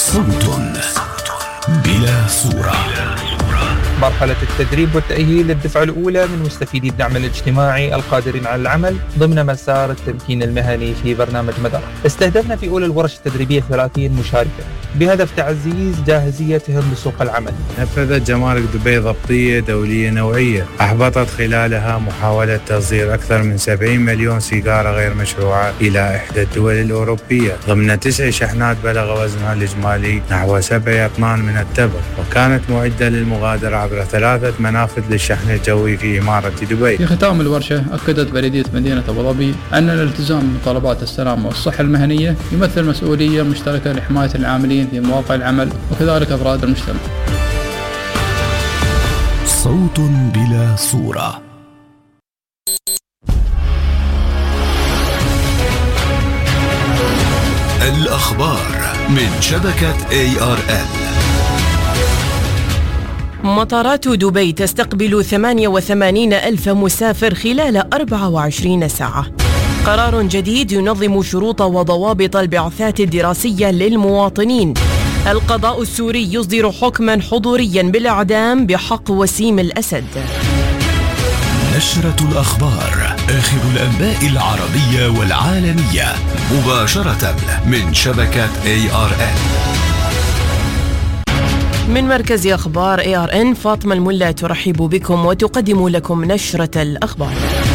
صوت بلا صورة. مرحلة التدريب والتأهيل للدفعة الأولى من مستفيدي الدعم الاجتماعي القادرين على العمل ضمن مسار التمكين المهني في برنامج مدار. استهدفنا في أولى الورش التدريبية 30 مشاركة بهدف تعزيز جاهزيتهم لسوق العمل. نفذت جمارك دبي ضبطية دولية نوعية أحبطت خلالها محاولة تصدير أكثر من 70 مليون سيجارة غير مشروعة إلى إحدى الدول الأوروبية ضمن 9 شحنات بلغ وزنها الإجمالي نحو 7 أطنان من التبغ، وكانت معدة للمغادرة عبر 3 منافذ للشحن الجوي في إمارة دبي. في ختام الورشة أكدت بلدية مدينة أبو ظبي أن الالتزام بطلبات السلامة والصحة المهنية يمثل مسؤولية مشتركة لحماية العاملين في مواقع العمل وكذلك أفراد المجتمع. صوت بلا صورة. الأخبار من شبكة ARN. مطارات دبي تستقبل 88 ألف مسافر خلال 24 ساعة. قرار جديد ينظم شروط وضوابط البعثات الدراسية للمواطنين. القضاء السوري يصدر حكما حضوريا بالإعدام بحق وسيم الأسد. نشرة الأخبار، آخر الأنباء العربية والعالمية مباشرة من شبكة ARN. من مركز أخبار ARN فاطمة الملا ترحب بكم وتقدم لكم نشرة الأخبار.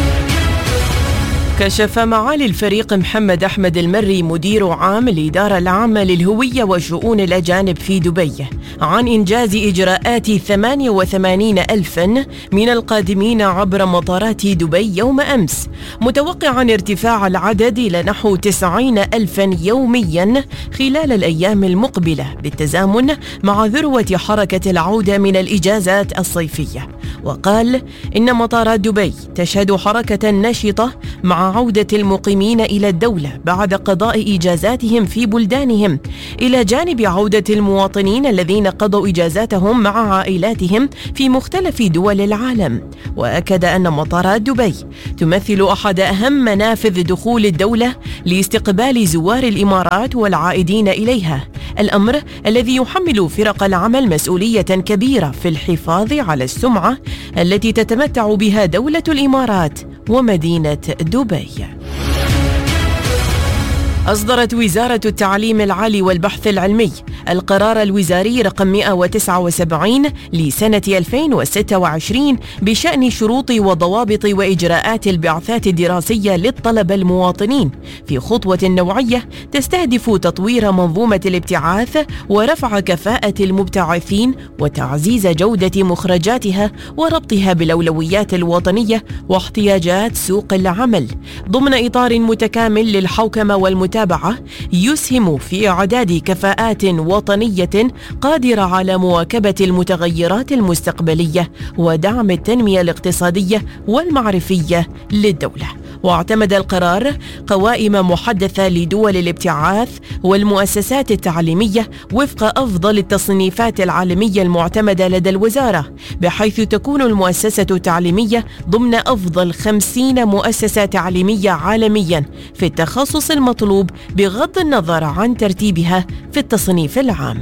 كشف معالي الفريق محمد أحمد المري مدير عام الإدارة العامة للهوية وشؤون الأجانب في دبي عن إنجاز إجراءات 88 ألفا من القادمين عبر مطارات دبي يوم أمس، متوقعا ارتفاع العدد إلى نحو 90 ألفا يوميا خلال الأيام المقبلة بالتزامن مع ذروة حركة العودة من الإجازات الصيفية. وقال إن مطارات دبي تشهد حركة نشطة مع عودة المقيمين إلى الدولة بعد قضاء إجازاتهم في بلدانهم، إلى جانب عودة المواطنين الذين قضوا إجازاتهم مع عائلاتهم في مختلف دول العالم. وأكد أن مطارات دبي تمثل أحد أهم منافذ دخول الدولة لاستقبال زوار الإمارات والعائدين إليها، الأمر الذي يحمل فرق العمل مسؤولية كبيرة في الحفاظ على السمعة التي تتمتع بها دولة الإمارات ومدينة دبي. أصدرت وزارة التعليم العالي والبحث العلمي القرار الوزاري رقم 179 لسنة 2026 بشأن شروط وضوابط وإجراءات البعثات الدراسية للطلبة المواطنين في خطوة نوعية تستهدف تطوير منظومة الابتعاث ورفع كفاءة المبتعثين وتعزيز جودة مخرجاتها وربطها بالأولويات الوطنية واحتياجات سوق العمل ضمن إطار متكامل للحوكمة والمتابعة يسهم في إعداد كفاءات وطنية قادرة على مواكبة المتغيرات المستقبلية ودعم التنمية الاقتصادية والمعرفية للدولة. واعتمد القرار قوائم محدثة لدول الابتعاث والمؤسسات التعليمية وفق أفضل التصنيفات العالمية المعتمدة لدى الوزارة، بحيث تكون المؤسسة التعليمية ضمن أفضل 50 مؤسسة تعليمية عالميا في التخصص المطلوب بغض النظر عن ترتيبها في التصنيف العام.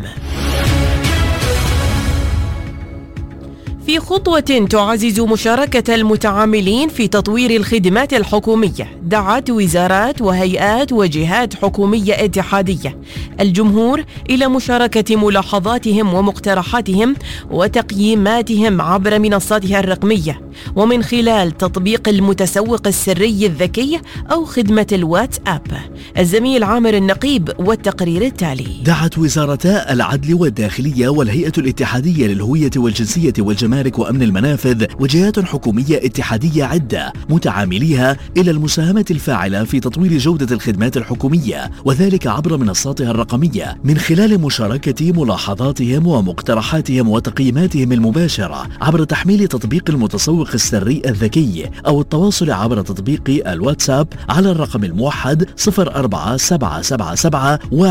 في خطوة تعزز مشاركة المتعاملين في تطوير الخدمات الحكومية، دعت وزارات وهيئات وجهات حكومية اتحادية الجمهور إلى مشاركة ملاحظاتهم ومقترحاتهم وتقييماتهم عبر منصاتها الرقمية ومن خلال تطبيق المتسوق السري الذكي أو خدمة الواتساب. الزميل عامر النقيب والتقرير التالي. دعت وزارتا العدل والداخلية والهيئة الاتحادية للهوية والجنسية والجمارك وأمن المنافذ وجهات حكومية اتحادية عدة متعامليها إلى المساهمة الفاعلة في تطوير جودة الخدمات الحكومية، وذلك عبر منصاتها الرقمية من خلال مشاركة ملاحظاتهم ومقترحاتهم وتقييماتهم المباشرة عبر تحميل تطبيق المتسوق السري الذكي أو التواصل عبر تطبيق الواتساب على الرقم الموحد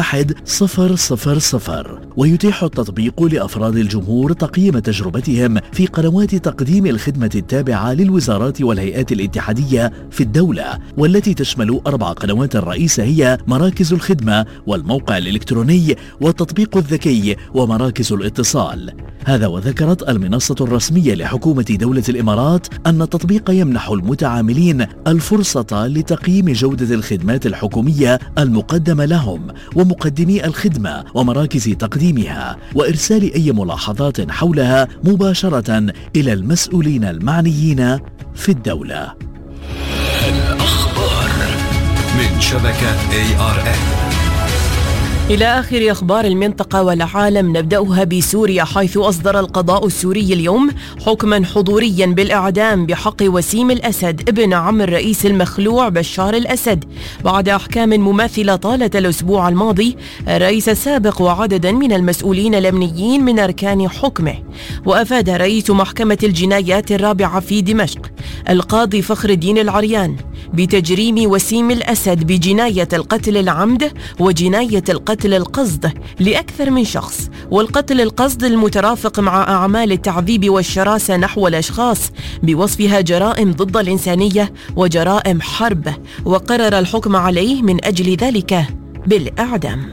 047771000. ويتيح التطبيق لأفراد الجمهور تقييم تجربتهم في قنوات تقديم الخدمة التابعة للوزارات والهيئات الاتحادية في الدولة، والتي تشمل 4 قنوات رئيسة هي مراكز الخدمة والموقع الإلكتروني والتطبيق الذكي ومراكز الاتصال. هذا وذكرت المنصة الرسمية لحكومة دولة الإمارات أن التطبيق يمنح المتعاملين الفرصة لتقييم جودة الخدمات الحكومية المقدمة لهم ومقدمي الخدمة ومراكز تقديمها، وإرسال أي ملاحظات حولها مباشرة إلى المسؤولين المعنيين في الدولة. الأخبار من شبكة ARN. إلى آخر أخبار المنطقة والعالم، نبدأها بسوريا، حيث أصدر القضاء السوري اليوم حكما حضوريا بالإعدام بحق وسيم الأسد ابن عم الرئيس المخلوع بشار الأسد، بعد أحكام مماثلة طالت الأسبوع الماضي الرئيس السابق وعددا من المسؤولين الأمنيين من أركان حكمه. وأفاد رئيس محكمة الجنايات الرابعة في دمشق القاضي فخر الدين العريان بتجريم وسيم الأسد بجناية القتل العمد وجناية القتل القصد لأكثر من شخص، والقتل القصد المترافق مع أعمال التعذيب والشراسة نحو الأشخاص بوصفها جرائم ضد الإنسانية وجرائم حرب، وقرر الحكم عليه من أجل ذلك بالإعدام.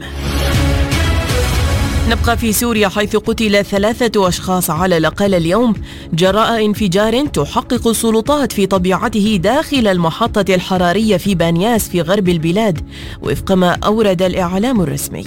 نبقى في سوريا، حيث قتل 3 أشخاص على الأقل اليوم جراء انفجار تحقق السلطات في طبيعته داخل المحطة الحرارية في بانياس في غرب البلاد، وفق ما أورد الإعلام الرسمي.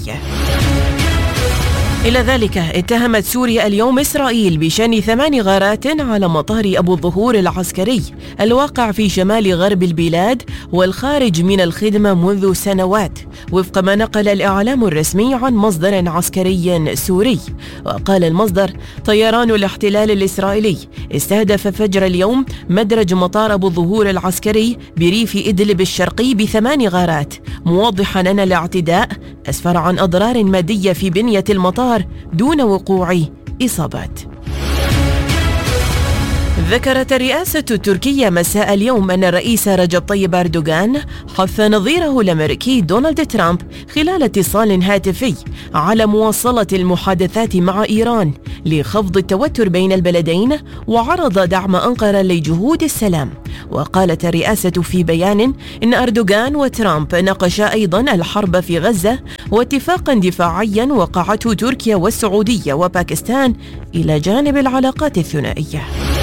إلى ذلك اتهمت سوريا اليوم إسرائيل بشن 8 غارات على مطار أبو الظهور العسكري الواقع في شمال غرب البلاد والخارج من الخدمة منذ سنوات، وفق ما نقل الإعلام الرسمي عن مصدر عسكري سوري. وقال المصدر: طيران الاحتلال الإسرائيلي استهدف فجر اليوم مدرج مطار أبو الظهور العسكري بريف إدلب الشرقي ب8 غارات، موضحا أن الاعتداء أسفر عن أضرار مادية في بنية المطار دون وقوع إصابات. ذكرت الرئاسة التركية مساء اليوم أن الرئيس رجب طيب أردوغان حث نظيره الأمريكي دونالد ترامب خلال اتصال هاتفي على مواصلة المحادثات مع إيران لخفض التوتر بين البلدين، وعرض دعم أنقرة لجهود السلام. وقالت الرئاسة في بيان إن أردوغان وترامب ناقشا أيضا الحرب في غزة واتفاقا دفاعيا وقعته تركيا والسعودية وباكستان إلى جانب العلاقات الثنائية.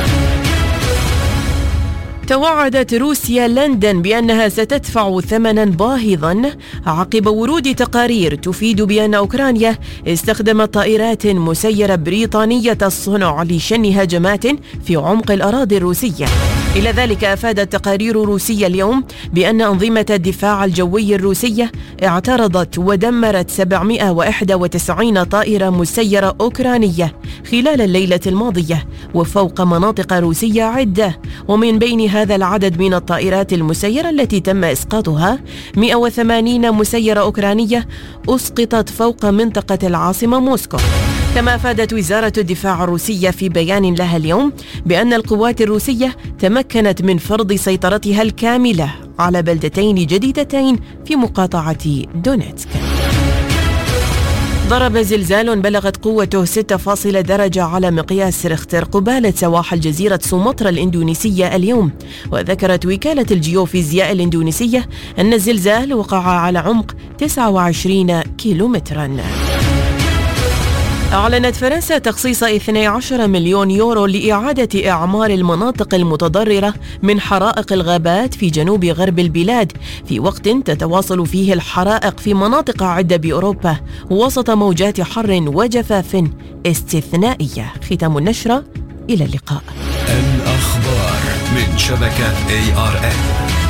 توعدت روسيا لندن بأنها ستدفع ثمنا باهظا عقب ورود تقارير تفيد بأن أوكرانيا استخدمت طائرات مسيرة بريطانية الصنع لشن هجمات في عمق الأراضي الروسية. إلى ذلك أفادت تقارير روسية اليوم بأن أنظمة الدفاع الجوي الروسية اعترضت ودمرت 791 طائرة مسيرة أوكرانية خلال الليلة الماضية وفوق مناطق روسية عدة، ومن بين هذا العدد من الطائرات المسيرة التي تم إسقاطها 180 مسيرة أوكرانية أسقطت فوق منطقة العاصمة موسكو. كما أفادت وزارة الدفاع الروسية في بيان لها اليوم بأن القوات الروسية تمكنت من فرض سيطرتها الكاملة على بلدتين جديدتين في مقاطعة دونيتسك. ضرب زلزال بلغت قوته 6 درجة على مقياس ريختر قبالة سواحل جزيرة سومطرة الإندونيسية اليوم. وذكرت وكالة الجيوفيزياء الإندونيسية أن الزلزال وقع على عمق 29 كيلومترا. أعلنت فرنسا تخصيص 12 مليون يورو لإعادة إعمار المناطق المتضررة من حرائق الغابات في جنوب غرب البلاد في وقت تتواصل فيه الحرائق في مناطق عدة بأوروبا وسط موجات حر وجفاف استثنائية. ختام النشرة، إلى اللقاء. الأخبار من شبكة ARN.